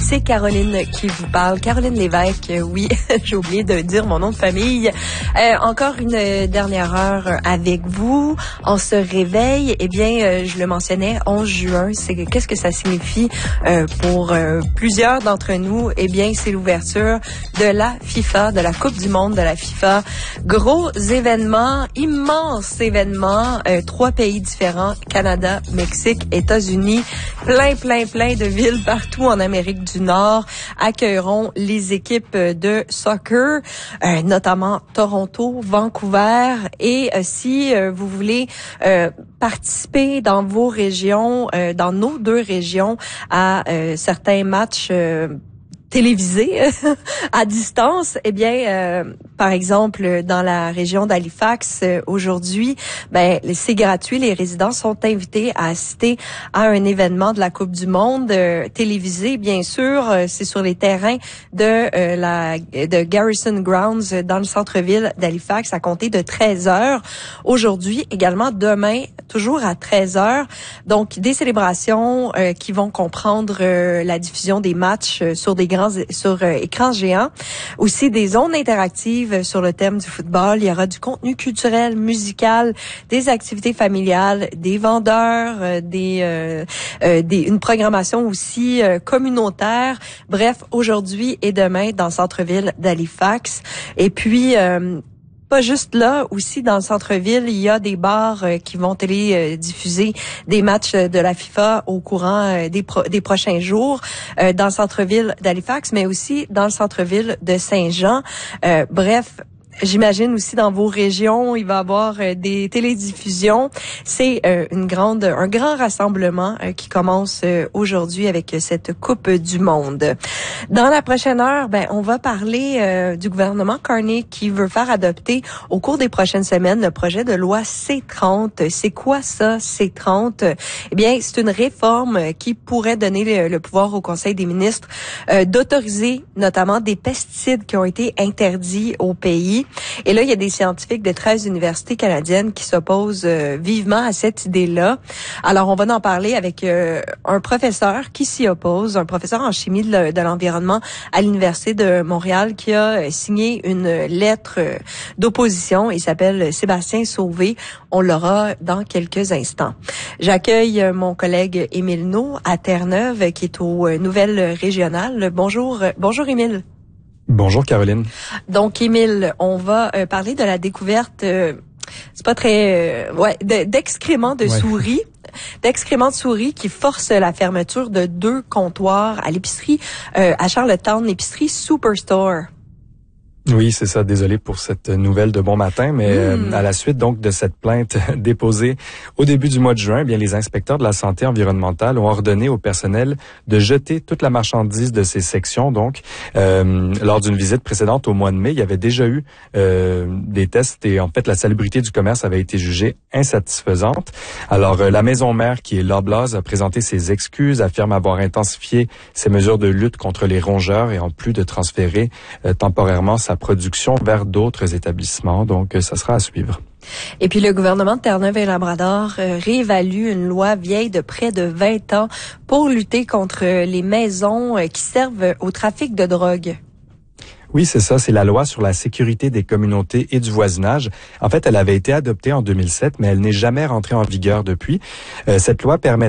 c'est Caroline qui vous parle. Caroline Lévesque, oui, j'ai oublié de dire mon nom de famille. Encore une dernière heure avec vous. On se réveille. Eh bien, je le mentionnais, 11 juin, qu'est-ce que ça signifie pour plusieurs d'entre nous? Eh bien, c'est l'ouverture de la FIFA, de la Coupe du monde de la FIFA. Gros événement, immense événement. 3 pays différents, Canada, Mexique, États-Unis, plein de villes partout en Amérique du Nord accueilleront les équipes de soccer, notamment Toronto, Vancouver. Et si vous voulez participer dans vos régions, dans nos 2 régions, à certains matchs télévisés à distance, eh bien, par exemple, dans la région d'Halifax, aujourd'hui, c'est gratuit. Les résidents sont invités à assister à un événement de la Coupe du monde télévisé. Bien sûr, c'est sur les terrains de Garrison Grounds dans le centre-ville d'Halifax à compter de 13h. Aujourd'hui, également demain, toujours à 13h. Donc, des célébrations qui vont comprendre la diffusion des matchs sur écrans géants. Aussi des zones interactives sur le thème du football. Il y aura du contenu culturel, musical, des activités familiales, des vendeurs, une programmation aussi communautaire. Bref, aujourd'hui et demain dans le centre-ville d'Halifax. Et puis, pas juste là, aussi dans le centre-ville, il y a des bars qui vont diffuser des matchs de la FIFA au courant des prochains jours dans le centre-ville d'Halifax, mais aussi dans le centre-ville de Saint-Jean. Bref, j'imagine aussi dans vos régions, il va y avoir des télédiffusions. C'est un grand rassemblement qui commence aujourd'hui avec cette Coupe du monde. Dans la prochaine heure, on va parler du gouvernement Carney qui veut faire adopter au cours des prochaines semaines le projet de loi C-30. C'est quoi ça, C-30? Eh bien, c'est une réforme qui pourrait donner le pouvoir au Conseil des ministres d'autoriser notamment des pesticides qui ont été interdits au pays. Et là, il y a des scientifiques de 13 universités canadiennes qui s'opposent vivement à cette idée-là. Alors, on va en parler avec un professeur qui s'y oppose, un professeur en chimie de l'environnement à l'Université de Montréal qui a signé une lettre d'opposition. Il s'appelle Sébastien Sauvé. On l'aura dans quelques instants. J'accueille mon collègue Émile Naud à Terre-Neuve qui est aux nouvelles régionales. Bonjour Émile. Bonjour Caroline. Donc Émile, on va parler de la découverte, c'est pas très, d'excréments de souris. D'excréments de souris qui forcent la fermeture de 2 comptoirs à l'épicerie à Charlottetown, l'épicerie Superstore. Oui, c'est ça. Désolé pour cette nouvelle de bon matin, mais à la suite donc de cette plainte déposée au début du mois de juin, bien les inspecteurs de la santé environnementale ont ordonné au personnel de jeter toute la marchandise de ces sections. Donc, lors d'une visite précédente au mois de mai, il y avait déjà eu des tests et en fait la salubrité du commerce avait été jugée insatisfaisante. Alors, la maison mère qui est Loblaws a présenté ses excuses, affirme avoir intensifié ses mesures de lutte contre les rongeurs et en plus de transférer temporairement sa production vers d'autres établissements. Donc, ça sera à suivre. Et puis, le gouvernement de Terre-Neuve et Labrador réévalue une loi vieille de près de 20 ans pour lutter contre les maisons qui servent au trafic de drogue. Oui, c'est ça. C'est la loi sur la sécurité des communautés et du voisinage. En fait, elle avait été adoptée en 2007, mais elle n'est jamais rentrée en vigueur depuis. Cette loi permet